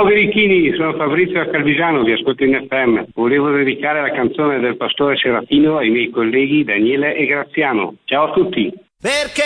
Ciao birichini, sono Fabrizio Calvisano, vi ascolto in FM. Volevo dedicare la canzone del Pastore Serafino ai miei colleghi Daniele e Graziano. Ciao a tutti. Perché